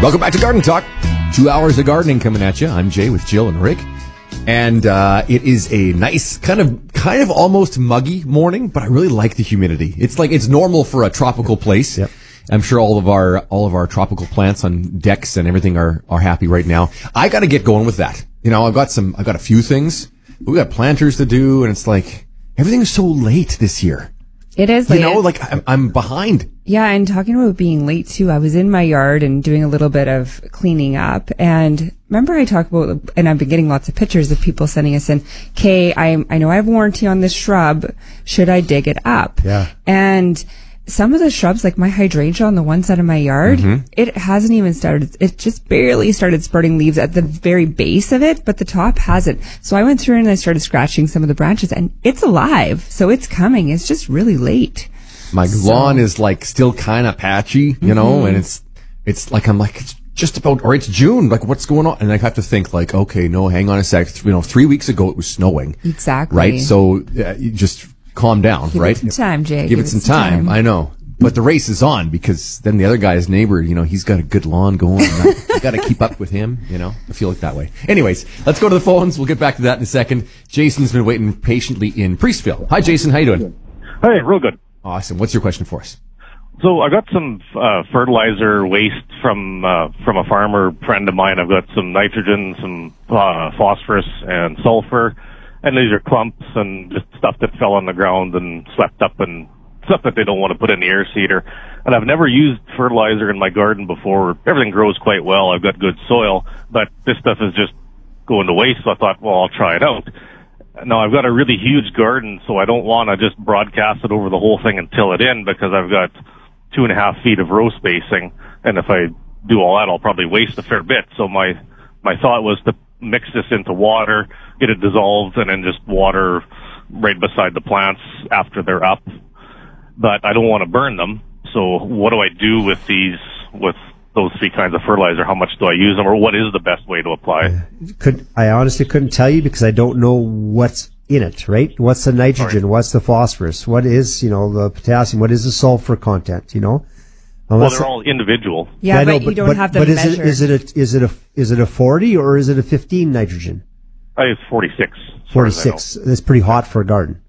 Welcome back to Garden Talk. 2 hours of gardening coming at you. I'm Jay with Jill and Rick. And it is a nice, kind of almost muggy morning, but I really like the humidity. It's like it's normal for a tropical place. Yep. I'm sure all of our tropical plants on decks and everything are happy right now. I got to get going with that. You know, I've got a few things. We got planters to do, and it's like everything's so late this year. It is late. You know, like I'm behind. Yeah, and talking about being late too, I was in my yard and doing a little bit of cleaning up. And remember I talked about, and I've been getting lots of pictures of people sending us in, okay, I know I have warranty on this shrub. Should I dig it up? Yeah. And some of the shrubs, like my hydrangea on the one side of my yard, it hasn't even started. It just barely started sprouting leaves at the very base of it, but the top hasn't. So I went through and I started scratching some of the branches, and it's alive. So it's coming. It's just really late. My lawn is like still kind of patchy, you know, and it's like, I'm like, it's just about, or it's June, like what's going on? And I have to think like, okay, no, hang on a sec. 3 weeks ago it was snowing. Exactly. Right? So you just calm down, right? Give it some time, Jay. Give it some time. I know. But the race is on because then the other guy's neighbor, you know, he's got a good lawn going. You got to keep up with him, you know. I feel it that way. Anyways, let's go to the phones. We'll get back to that in a second. Jason's been waiting patiently in Priestville. Hi, Jason. How you doing? Hey, real good. Awesome. What's your question for us? So I got some fertilizer waste from a farmer friend of mine. I've got some nitrogen, some phosphorus, and sulfur, and these are clumps and just stuff that fell on the ground and swept up and stuff that they don't want to put in the air seeder. And I've never used fertilizer in my garden before. Everything grows quite well. I've got good soil, but this stuff is just going to waste. So I thought, well, I'll try it out. Now, I've got a really huge garden, so I don't want to just broadcast it over the whole thing and till it in because I've got 2.5 feet of row spacing. And if I do all that, I'll probably waste a fair bit. So my thought was to mix this into water, get it dissolved, and then just water right beside the plants after they're up. But I don't want to burn them. So what do I do with those three kinds of fertilizer? How much do I use them, or what is the best way to apply? I honestly couldn't tell you because I don't know what's in it, right? What's the nitrogen? What's the phosphorus? What is, the potassium? What is the sulfur content, Well, they're all individual. Yeah, but you don't have them measured. But is it a 40 or is it a 15 nitrogen? It's 46. 46. That's pretty hot for a garden.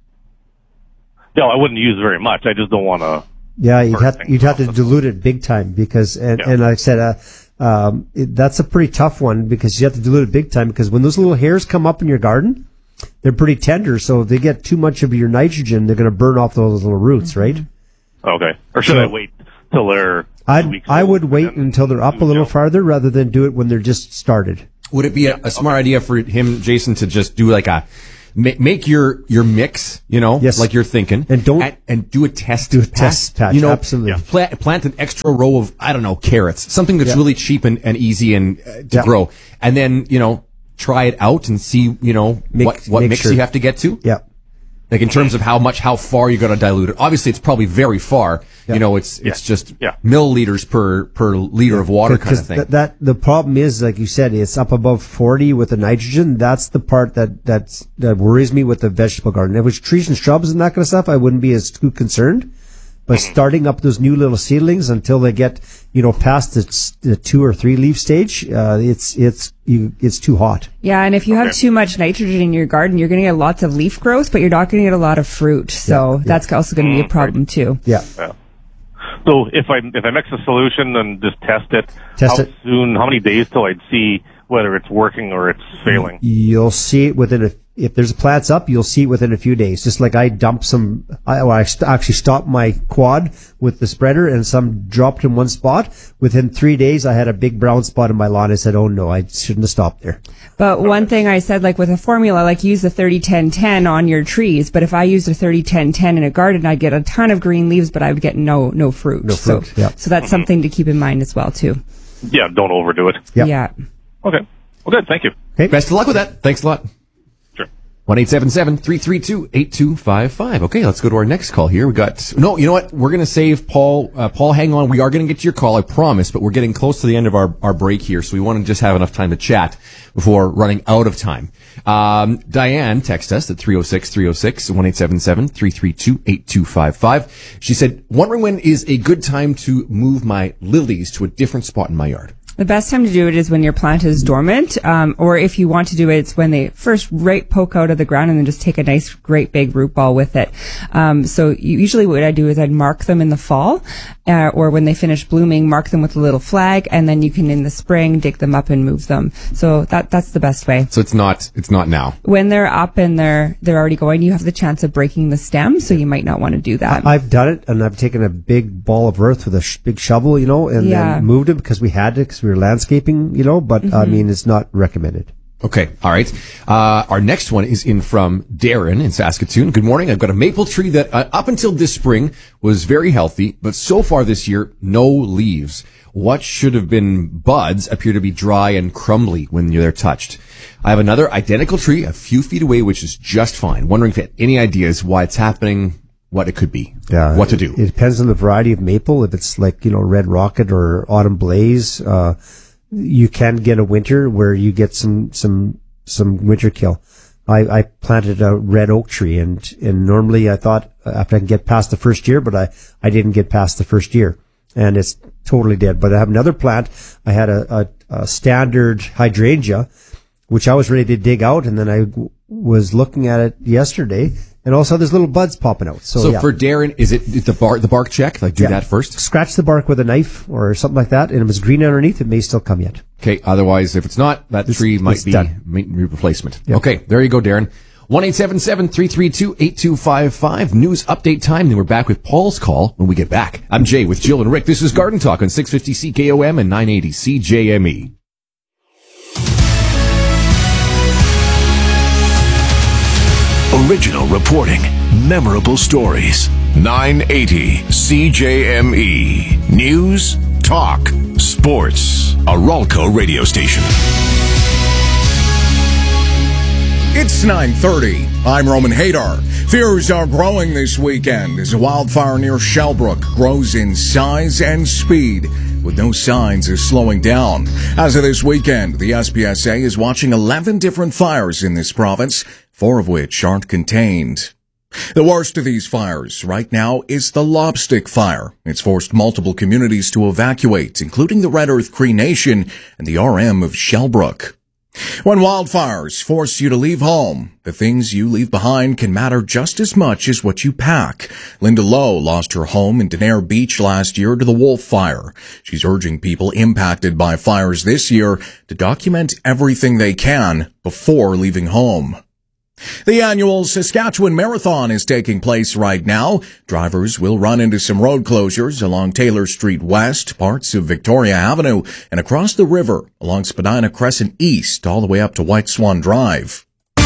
Yeah, I wouldn't use very much. I just don't want to. Yeah, you'd have to dilute it big time because, and like I said, that's a pretty tough one because you have to dilute it big time because when those little hairs come up in your garden, they're pretty tender. So if they get too much of your nitrogen, they're going to burn off those little roots, right? Okay. Or should I wait till they're? I would wait until they're up a little farther rather than do it when they're just started. Would it be a smart idea for him, Jason, to just do like make your mix, yes, like you're thinking, and do a test. Do a test patch, absolutely. Plant an extra row of carrots, something that's really cheap and easy and to grow, and then try it out and see what mix you have to get to. Yeah. Like in terms of how far you're going to dilute it. Obviously, it's probably very far. Yeah. It's just milliliters per liter of water kind of thing. The problem is, like you said, it's up above 40 with the nitrogen. That's the part that worries me with the vegetable garden. If it was trees and shrubs and that kind of stuff, I wouldn't be as too concerned. But starting up those new little seedlings until they get past the 2 or 3 leaf stage, it's too hot. Yeah, and if you have too much nitrogen in your garden, you're going to get lots of leaf growth, but you're not going to get a lot of fruit. So that's also going to be a problem too. Yeah. So if I mix a solution and just test it, how many days till I'd see whether it's working or it's failing? You'll see it if there's plants up, you'll see it within a few days. Just like I dumped some, I actually stopped my quad with the spreader and some dropped in one spot. Within 3 days, I had a big brown spot in my lawn. I said, oh no, I shouldn't have stopped there. But one thing I said, like with a formula, like use the 30-10-10 on your trees. But if I used a 30-10-10 in a garden, I'd get a ton of green leaves, but I would get no fruit. No fruit, So that's something to keep in mind as well too. Yeah, don't overdo it. Yeah. Okay. Well, good. Thank you. Okay. Best of luck with that. Thanks a lot. 1-877-332-8255. Okay, let's go to our next call here. You know what? We're going to save Paul. Paul, hang on. We are going to get to your call, I promise, but we're getting close to the end of our break here, so we want to just have enough time to chat before running out of time. Diane texted us at 306-306, 1-877-332-8255. She said, wondering when is a good time to move my lilies to a different spot in my yard. The best time to do it is when your plant is dormant, or if you want to do it, it's when they first poke out of the ground and then just take a nice, great big root ball with it. So usually what I do is I'd mark them in the fall, or when they finish blooming, mark them with a little flag, and then you can in the spring dig them up and move them. So that's the best way. So it's not now. When they're up and they're already going, you have the chance of breaking the stem, so you might not want to do that. I've done it, and I've taken a big ball of earth with a big shovel, and then moved it because we had it, because we were landscaping, but I mean, it's not recommended. Okay. All right. Our next one is in from Darren in Saskatoon. Good morning. I've got a maple tree that up until this spring was very healthy, but so far this year, no leaves. What should have been buds appear to be dry and crumbly when they're touched. I have another identical tree a few feet away, which is just fine. Wondering if you had any ideas why it's happening, what it could be, what to do. It depends on the variety of maple. If it's like, Red Rocket or Autumn Blaze, you can get a winter where you get some winter kill. I planted a red oak tree, and normally I thought after I can get past the first year, but I didn't get past the first year, and it's totally dead. But I have another plant. I had a standard hydrangea, which I was ready to dig out, and then I was looking at it yesterday, and also there's little buds popping out. So for Darren, is it the bark check? Like do that first? Scratch the bark with a knife or something like that, and if it's green underneath, it may still come yet. Okay. Otherwise, if it's not, that tree might be replacement. Yep. Okay. There you go, Darren. 1-877-332-8255. News update time. Then we're back with Paul's call when we get back. I'm Jay with Jill and Rick. This is Garden Talk on 650 CKOM and 980 CJME. Original reporting, memorable stories. 980 CJME. News, talk, sports. A Ralco radio station. It's 9:30. I'm Roman Hadar. Fears are growing this weekend as a wildfire near Shellbrook grows in size and speed, with no signs of slowing down. As of this weekend, the SPSA is watching 11 different fires in this province, 4 of which aren't contained. The worst of these fires right now is the Lobstick Fire. It's forced multiple communities to evacuate, including the Red Earth Cree Nation and the RM of Shellbrook. When wildfires force you to leave home, the things you leave behind can matter just as much as what you pack. Linda Lowe lost her home in Denair Beach last year to the Wolf Fire. She's urging people impacted by fires this year to document everything they can before leaving home. The annual Saskatchewan Marathon is taking place right now. Drivers will run into some road closures along Taylor Street West, parts of Victoria Avenue, and across the river along Spadina Crescent East, all the way up to White Swan Drive.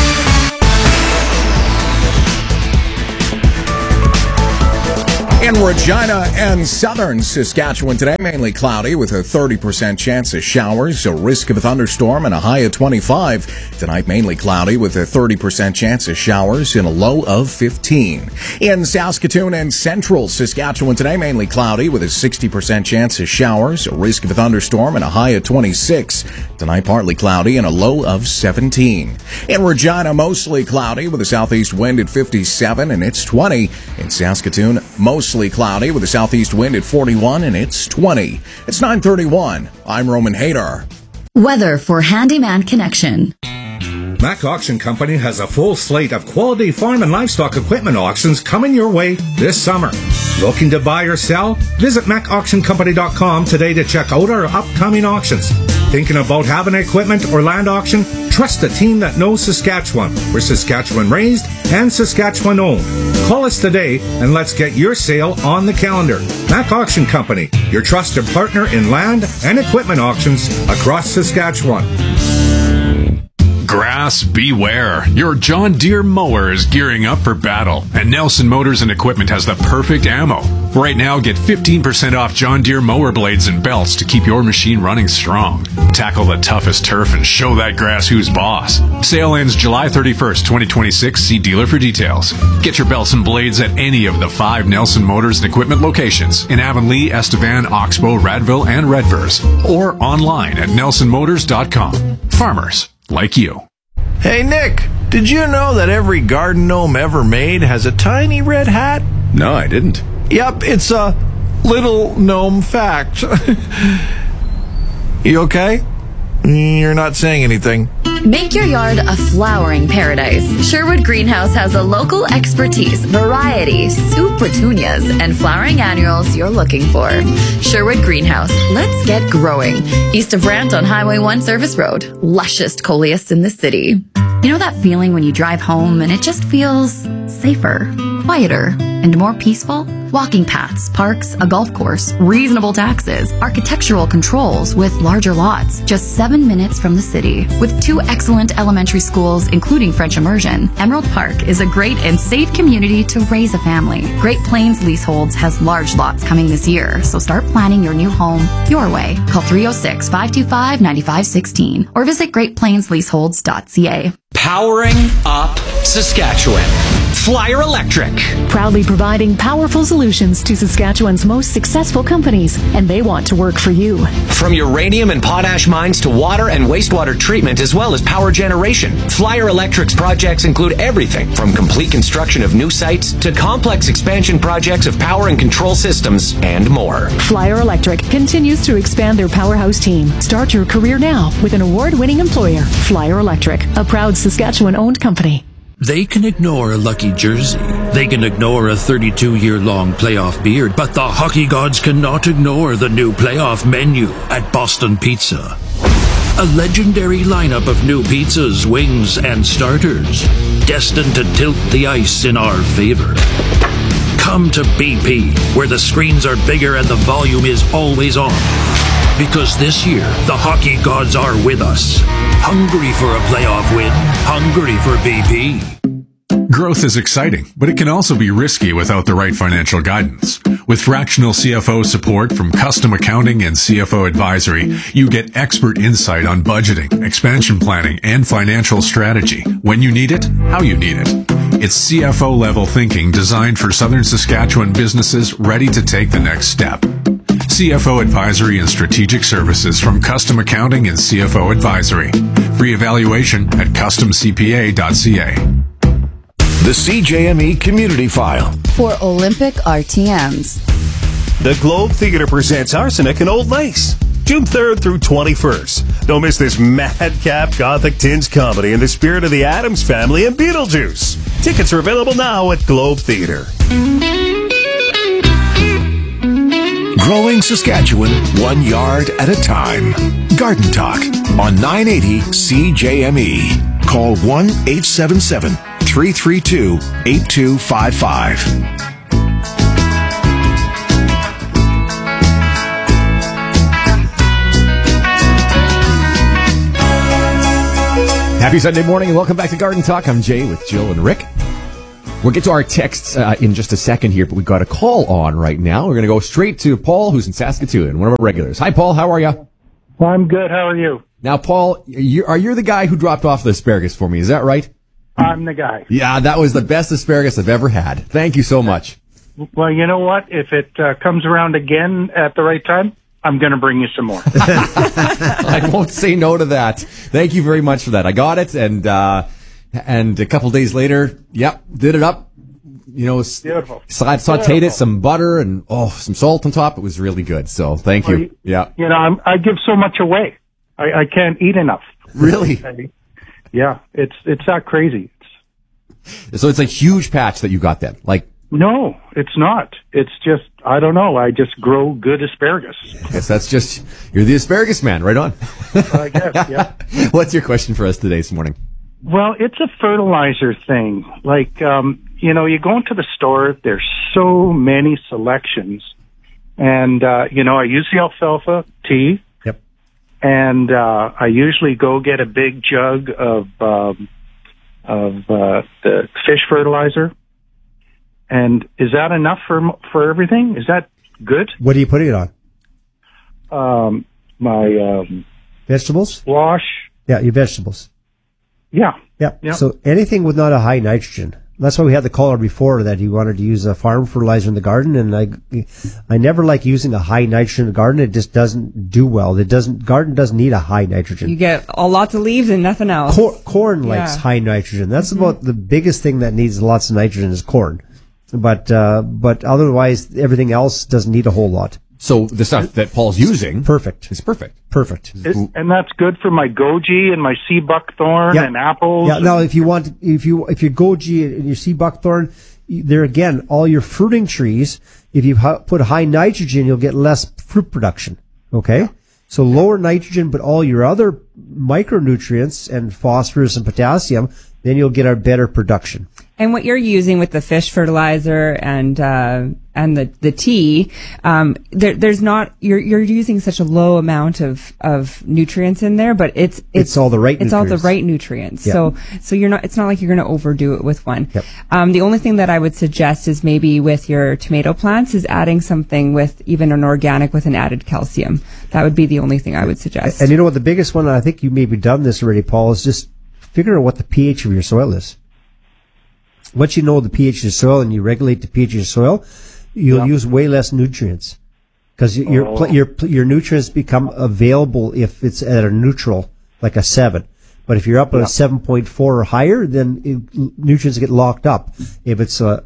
In Regina and southern Saskatchewan today, mainly cloudy with a 30% chance of showers, a risk of a thunderstorm, and a high of 25. Tonight, mainly cloudy with a 30% chance of showers and a low of 15. In Saskatoon and central Saskatchewan today, mainly cloudy with a 60% chance of showers, a risk of a thunderstorm, and a high of 26. Tonight, partly cloudy and a low of 17. In Regina, mostly cloudy with a southeast wind at 57 and it's 20. In Saskatoon, mostly cloudy with a southeast wind at 41 and it's 20. It's 9:31. I'm Roman Hadar. Weather for Handyman Connection. Mac Auction Company has a full slate of quality farm and livestock equipment auctions coming your way this summer. Looking to buy or sell? Visit MacAuctionCompany.com today to check out our upcoming auctions. Thinking about having an equipment or land auction? Trust the team that knows Saskatchewan. We're Saskatchewan raised and Saskatchewan owned. Call us today and let's get your sale on the calendar. Mac Auction Company, your trusted partner in land and equipment auctions across Saskatchewan. Grass beware. Your John Deere mower is gearing up for battle, and Nelson Motors and Equipment has the perfect ammo. Right now, get 15% off John Deere mower blades and belts to keep your machine running strong. Tackle the toughest turf and show that grass who's boss. Sale ends July 31st, 2026. See dealer for details. Get your belts and blades at any of the 5 Nelson Motors and Equipment locations in Avonlea, Estevan, Oxbow, Radville, and Redvers, or online at nelsonmotors.com. Farmers like you. Hey Nick, did you know that every garden gnome ever made has a tiny red hat? No, I didn't. Yep, it's a little gnome fact. You okay? You're not saying anything. Make your yard a flowering paradise. Sherwood Greenhouse has the local expertise, variety, super petunias, and flowering annuals you're looking for. Sherwood Greenhouse. Let's get growing. East of Brant on Highway 1 Service Road. Lushest coleus in the city. You know that feeling when you drive home and it just feels safer, quieter, and more peaceful? Walking paths, parks, a golf course, reasonable taxes, architectural controls with larger lots, just 7 minutes from the city. With 2 excellent elementary schools, including French immersion, Emerald Park is a great and safe community to raise a family. Great Plains Leaseholds has large lots coming this year, so start planning your new home your way. Call 306-525-9516 or visit greatplainsleaseholds.ca. Powering up Saskatchewan. Flyer Electric. Proudly providing powerful solutions to Saskatchewan's most successful companies, and they want to work for you. From uranium and potash mines to water and wastewater treatment, as well as power generation, Flyer Electric's projects include everything from complete construction of new sites to complex expansion projects of power and control systems and more. Flyer Electric continues to expand their powerhouse team. Start your career now with an award-winning employer, Flyer Electric, a proud Saskatchewan-owned company. They can ignore a lucky jersey. They can ignore a 32-year-long playoff beard, but the hockey gods cannot ignore the new playoff menu at Boston Pizza. A legendary lineup of new pizzas, wings, and starters, destined to tilt the ice in our favor. Come to BP, where the screens are bigger and the volume is always on. Because this year, the hockey gods are with us. Hungry for a playoff win. Hungry for BP. Growth is exciting, but it can also be risky without the right financial guidance. With fractional CFO support from Custom Accounting and CFO Advisory, you get expert insight on budgeting, expansion planning, and financial strategy. When you need it, how you need it. It's CFO-level thinking designed for Southern Saskatchewan businesses ready to take the next step. CFO Advisory and Strategic Services from Custom Accounting and CFO Advisory. Free evaluation at customcpa.ca. The CJME Community File. For Olympic RTMs. The Globe Theatre presents Arsenic and Old Lace, June 3rd through 21st. Don't miss this madcap gothic tinged comedy in the spirit of the Addams Family and Beetlejuice. Tickets are available now at Globe Theatre. Growing Saskatchewan 1 yard at a time. Garden Talk on 980 CJME. Call 1-877-332-8255. Happy Sunday morning and welcome back to Garden Talk. I'm Jay with Jill and Rick. We'll get to our texts in just a second here, but we've got a call on right now. We're going to go straight to Paul, who's in Saskatoon, one of our regulars. Hi, Paul. How are you? I'm good. How are you? Now, Paul, you're the guy who dropped off the asparagus for me. Is that right? I'm the guy. Yeah, that was the best asparagus I've ever had. Thank you so much. Well, you know what? If it comes around again at the right time, I'm going to bring you some more. I won't say no to that. Thank you very much for that. I got it, and a couple days later, did it up. You know, beautiful. Sauteed it, some butter and some salt on top. It was really good. So thank you. Yeah. You know, I give so much away. I can't eat enough. Really? Yeah. It's that crazy. So it's a huge patch that you got then. Like, no, it's not. It's just, I don't know. I just grow good asparagus. Yes, that's just, you're the asparagus man. Right on. I guess, yeah. What's your question for us today this morning? Well, it's a fertilizer thing. Like, you know, you go into the store, there's so many selections. And, you know, I use the alfalfa tea. Yep. And, I usually go get a big jug of the fish fertilizer. And is that enough for everything? Is that good? What are you putting it on? My, vegetables? Squash. Yeah, your vegetables. Yeah. Yeah. So anything with not a high nitrogen. That's why we had the caller before that he wanted to use a farm fertilizer in the garden, and I never like using a high nitrogen in the garden. It just doesn't do well. Garden doesn't need a high nitrogen. You get lots of leaves and nothing else. Corn likes high nitrogen. That's about the biggest thing that needs lots of nitrogen is corn. But otherwise everything else doesn't need a whole lot. So the stuff that Paul's using perfect. Is perfect. Perfect. And that's good for my goji and my sea buckthorn and apples. Yeah. Now, if you goji and your sea buckthorn, there again, all your fruiting trees, if you put high nitrogen, you'll get less fruit production. Okay? So lower nitrogen, but all your other micronutrients and phosphorus and potassium, then you'll get a better production. And what you're using with the fish fertilizer and the tea, there's not, you're using such a low amount of nutrients in there, but it's all the right nutrients. It's all the right nutrients. Yeah. So it's not like you're going to overdo it with one. Yep. The only thing that I would suggest is maybe with your tomato plants is adding something with even an organic with an added calcium. That would be the only thing I would suggest. And you know what, the biggest one, I think you maybe done this already, Paul, is just figure out what the pH of your soil is. Once you know the pH of your soil and you regulate the pH of your soil, you'll use way less nutrients because your nutrients become available if it's at a neutral, like a 7. But if you're up at a 7.4 or higher, then nutrients get locked up. If it's a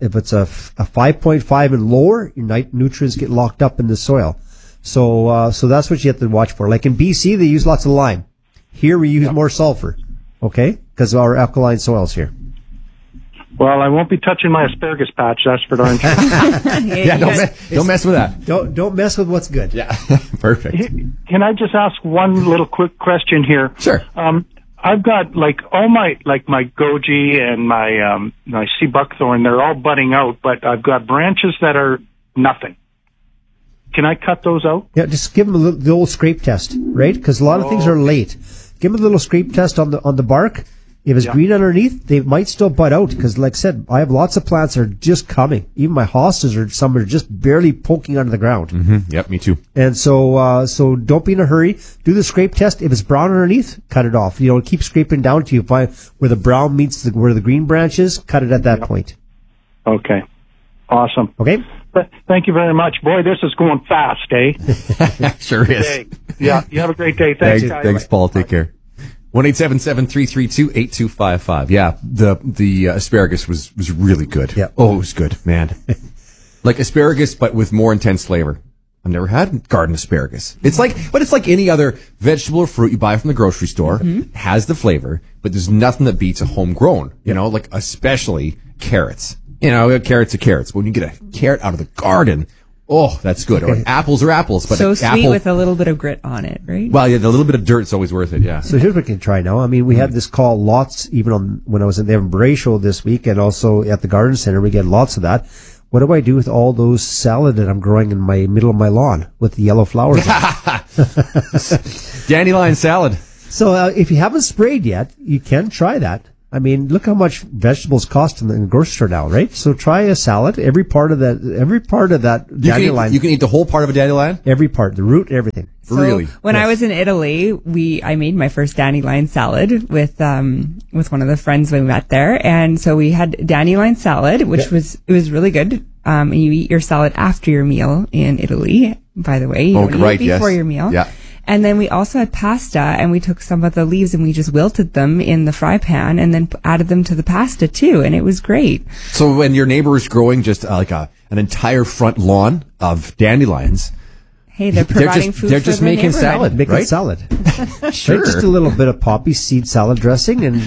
5.5 and lower, your nutrients get locked up in the soil. So that's what you have to watch for. Like in BC, they use lots of lime. Here we use more sulfur. Okay, because of our alkaline soils here. Well, I won't be touching my asparagus patch. That's for darn sure. Don't mess with that. Don't mess with what's good. Yeah, perfect. Can I just ask one little quick question here? Sure. I've got my goji and my sea buckthorn. They're all budding out, but I've got branches that are nothing. Can I cut those out? Yeah, just give them the old scrape test, right? Because a lot of things are late. Give them a little scrape test on the bark. If it's green underneath, they might still bud out because, like I said, I have lots of plants that are just coming. Even my hostas some are just barely poking under the ground. Mm-hmm. Yep, me too. And so don't be in a hurry. Do the scrape test. If it's brown underneath, cut it off. Keep scraping down till you find where the brown meets where the green branch is. Cut it at that point. Okay. Awesome. Okay. Thank you very much. Boy, this is going fast, eh? Sure is. Okay. Yeah, you have a great day. Thanks, guys. Thanks, Paul. Take care. 1-877-332-8255. Yeah, the asparagus was really good. Yeah. Oh, it was good, man. Like asparagus, but with more intense flavor. I've never had garden asparagus. It's like any other vegetable or fruit you buy from the grocery store. Mm-hmm. It has the flavor, but there's nothing that beats a homegrown, like especially carrots. Carrots are carrots. But when you get a carrot out of the garden, oh, that's good. Okay. Or apples are apples. But so sweet with a little bit of grit on it, right? Well, yeah, the little bit of dirt's always worth it, yeah. So here's what we can try now. I mean, we had this call lots, even when I was at the Evan Beret show this week and also at the garden center, we get lots of that. What do I do with all those salad that I'm growing in my middle of my lawn with the yellow flowers? Dandelion salad. So if you haven't sprayed yet, you can try that. I mean, look how much vegetables cost in the grocery store now, right? So try a salad. Every part of that dandelion. You can eat the whole part of a dandelion? Every part, the root, everything. So really? When I was in Italy, I made my first dandelion salad with one of the friends we met there. And so we had dandelion salad, which was really good. And you eat your salad after your meal in Italy, by the way. You don't eat it before your meal. Yeah. And then we also had pasta, and we took some of the leaves and we just wilted them in the fry pan and then added them to the pasta too, and it was great. So when your neighbor is growing just like an entire front lawn of dandelions, hey, they're providing food. They're just making salad, making right? salad. Sure, right? Just a little bit of poppy seed salad dressing and.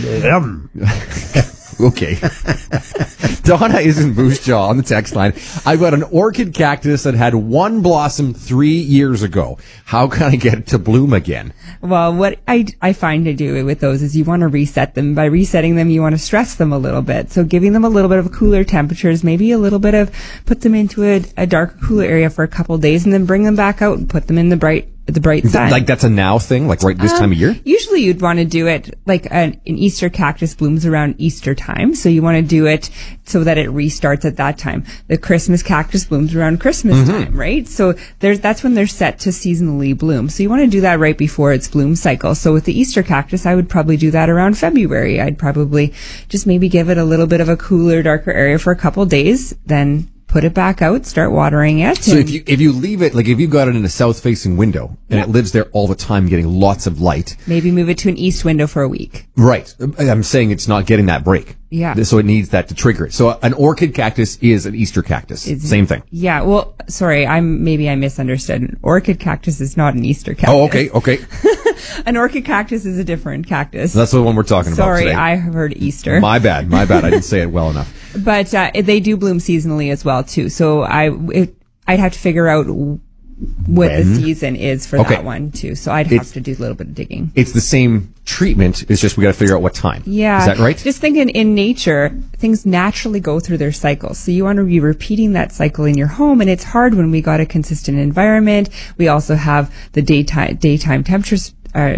Okay. Donna is in Moose Jaw on the text line. I've got an orchid cactus that had one blossom 3 years ago. How can I get it to bloom again? Well, what I find to do with those is you want to reset them. By resetting them, you want to stress them a little bit. So giving them a little bit of cooler temperatures, maybe a little bit of, put them into a darker, cooler area for a couple of days and then bring them back out and put them in the bright sun. Like that's a now thing, like right this time of year? Usually you'd want to do it like an Easter cactus blooms around Easter time. So you want to do it so that it restarts at that time. The Christmas cactus blooms around Christmas time, right? So that's when they're set to seasonally bloom. So you want to do that right before its bloom cycle. So with the Easter cactus, I would probably do that around February. I'd probably just maybe give it a little bit of a cooler, darker area for a couple days, then put it back out, start watering it. So if you leave it, like if you got it in a south-facing window and it lives there all the time getting lots of light. Maybe move it to an east window for a week. Right. I'm saying it's not getting that break. Yeah. So it needs that to trigger it. So an orchid cactus is an Easter cactus. Same thing. Yeah. Well, sorry, I misunderstood. An orchid cactus is not an Easter cactus. Oh, okay. An orchid cactus is a different cactus. That's the one we're talking about today. Sorry, I heard Easter. My bad. I didn't say it well enough. But they do bloom seasonally as well too. So I'd have to figure out what the season is for that one too. So I'd have to do a little bit of digging. It's the same treatment. It's just we got to figure out what time. Yeah. Is that right? Just thinking in nature, things naturally go through their cycles. So you want to be repeating that cycle in your home. And it's hard when we got a consistent environment. We also have the daytime temperatures,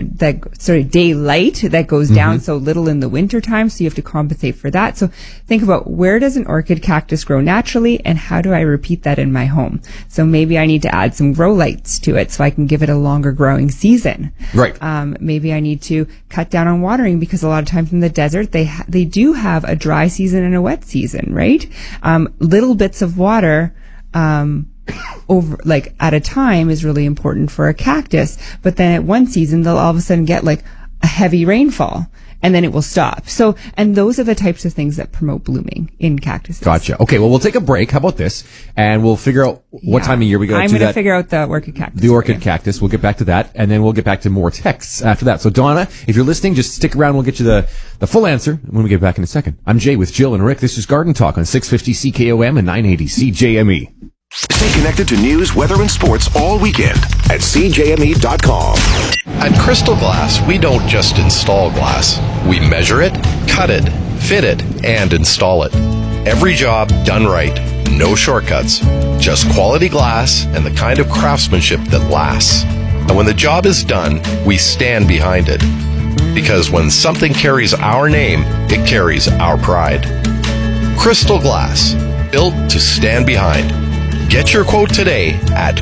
daylight that goes down so little in the winter time. So you have to compensate for that. So think about, where does an orchid cactus grow naturally and how do I repeat that in my home? So maybe I need to add some grow lights to it so I can give it a longer growing season. Right. Maybe I need to cut down on watering because a lot of times in the desert, they do have a dry season and a wet season, right? Little bits of water, over like at a time is really important for a cactus, but then at one season they'll all of a sudden get like a heavy rainfall and then it will stop. So, and those are the types of things that promote blooming in cactuses. Gotcha. Okay, well, we'll take a break. How about this? And we'll figure out what time of year we got to do that. I'm going to figure out the orchid cactus. The orchid cactus. We'll get back to that, and then we'll get back to more texts after that. So, Donna, if you're listening, just stick around. We'll get you the full answer when we get back in a second. I'm Jay with Jill and Rick. This is Garden Talk on 650 CKOM and 980 CJME. Stay connected to news, weather, and sports all weekend at CJME.com. At Crystal Glass, we don't just install glass. We measure it, cut it, fit it, and install it. Every job done right. No shortcuts. Just quality glass and the kind of craftsmanship that lasts. And when the job is done, we stand behind it. Because when something carries our name, it carries our pride. Crystal Glass, built to stand behind. Get your quote today at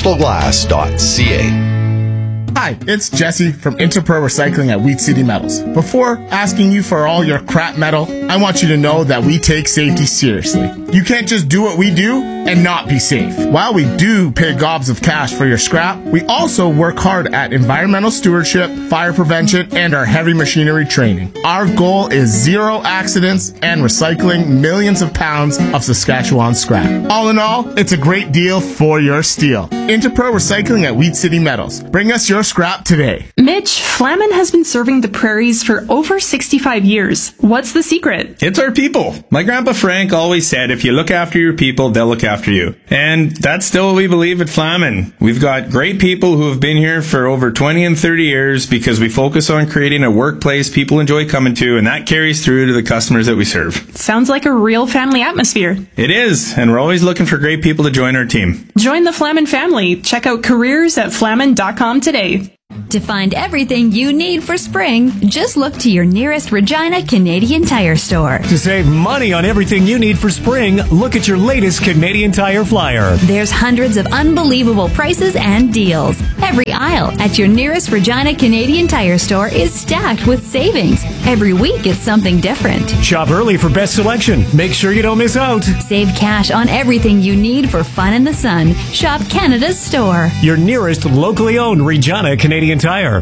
crystalglass.ca. Hi, it's Jesse from Interpro Recycling at Wheat City Metals. Before asking you for all your crap metal, I want you to know that we take safety seriously. You can't just do what we do and not be safe. While we do pay gobs of cash for your scrap, we also work hard at environmental stewardship, fire prevention, and our heavy machinery training. Our goal is zero accidents and recycling millions of pounds of Saskatchewan scrap. All in all, it's a great deal for your steel. Interpro Recycling at Wheat City Metals. Bring us your scrap today. Mitch, Flamin has been serving the prairies for over 65 years. What's the secret? It's our people. My grandpa Frank always said, if you look after your people, they'll look after you. And that's still what we believe at Flamin. We've got great people who have been here for over 20 and 30 years because we focus on creating a workplace people enjoy coming to, and that carries through to the customers that we serve. Sounds like a real family atmosphere. It is, and we're always looking for great people to join our team. Join the Flamin family. Check out careers at flamin.com today. To find everything you need for spring, just look to your nearest Regina Canadian Tire store. To save money on everything you need for spring, look at your latest Canadian Tire flyer. There's hundreds of unbelievable prices and deals. Every aisle at your nearest Regina Canadian Tire store is stacked with savings. Every week it's something different. Shop early for best selection. Make sure you don't miss out. Save cash on everything you need for fun in the sun. Shop Canada's store. Your nearest locally owned Regina Canadian Tire.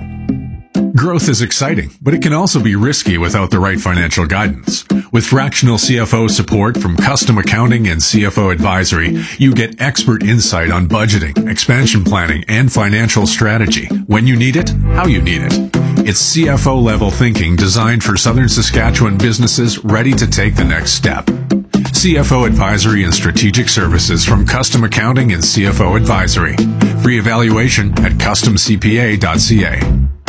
Growth is exciting, but it can also be risky without the right financial guidance. With fractional CFO support from Custom Accounting and CFO Advisory, you get expert insight on budgeting, expansion planning, and financial strategy. When you need it, how you need it. It's CFO level thinking designed for Southern Saskatchewan businesses ready to take the next step. CFO Advisory and Strategic Services from Custom Accounting and CFO Advisory. Free evaluation at customcpa.ca.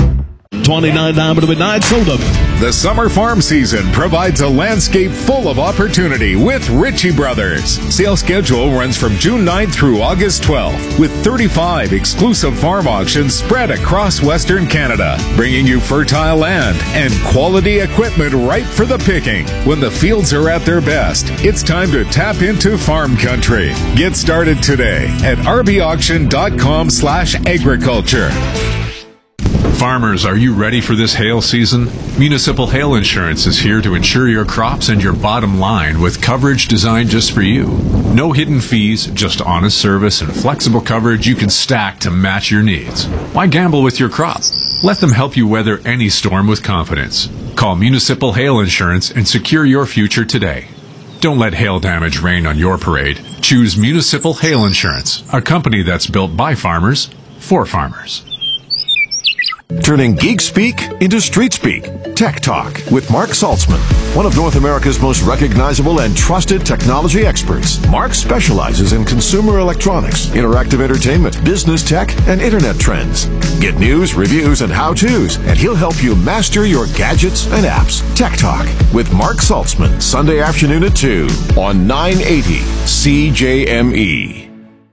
29 down to midnight soda. The summer farm season provides a landscape full of opportunity with Ritchie Brothers. Sale schedule runs from June 9th through August 12th with 35 exclusive farm auctions spread across Western Canada, bringing you fertile land and quality equipment ripe for the picking. When the fields are at their best, it's time to tap into farm country. Get started today at rbauction.com/agriculture. Farmers, are you ready for this hail season? Municipal Hail Insurance is here to insure your crops and your bottom line with coverage designed just for you. No hidden fees, just honest service and flexible coverage you can stack to match your needs. Why gamble with your crop? Let them help you weather any storm with confidence. Call Municipal Hail Insurance and secure your future today. Don't let hail damage rain on your parade. Choose Municipal Hail Insurance, a company that's built by farmers for farmers. Turning geek speak into street speak. Tech Talk with Mark Saltzman, one of North America's most recognizable and trusted technology experts. Mark specializes in consumer electronics, interactive entertainment, business tech, and internet trends. Get news, reviews, and how-tos, and he'll help you master your gadgets and apps. Tech Talk with Mark Saltzman, Sunday afternoon at 2 on 980 CJME.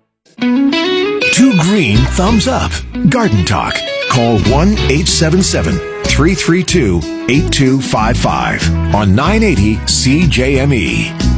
2 green thumbs up. Garden Talk. Call 1-877-332-8255 on 980 CJME.